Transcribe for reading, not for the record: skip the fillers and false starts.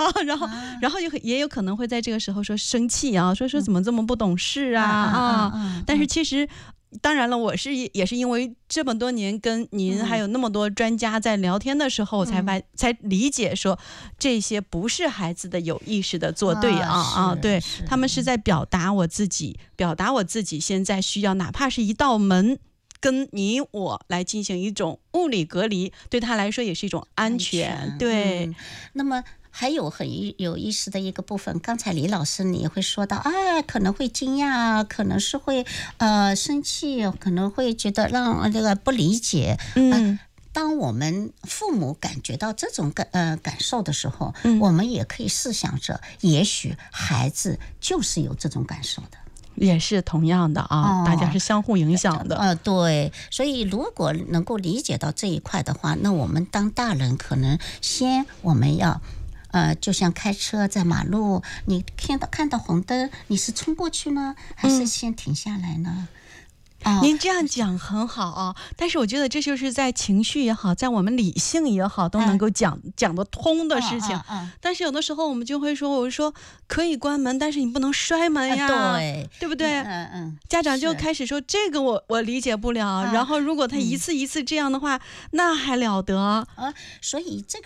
然后也有可能会在这个时候说生气啊，说怎么这么不懂事啊。但是其实当然了，我也是因为这么多年跟您还有那么多专家在聊天的时候，才理解说这些不是孩子的有意识的做对对，他们是在表达我自己现在需要，哪怕是一道门跟你我来进行一种物理隔离，对他来说也是一种安全。对， 那么还有很有意思的一个部分，刚才李老师你也会说到，可能会惊讶，可能是会生气，可能会觉得让这个不理解。当我们父母感觉到这种感受的时候，我们也可以试想着，也许孩子就是有这种感受的。 也是同样的大家是相互影响的。 对，所以如果能够理解到这一块的话，那我们当大人可能我们要就像开车在马路，你看到红灯，你是冲过去呢，还是先停下来呢？ 您这样讲很好但是我觉得这就是在情绪也好，在我们理性也好，都能够讲得通的事情。但是有的时候我们就会说，我说可以关门，但是你不能摔门呀，对不对？家长就开始说这个我理解不了。然后如果他一次一次这样的话，那还了得？ 所以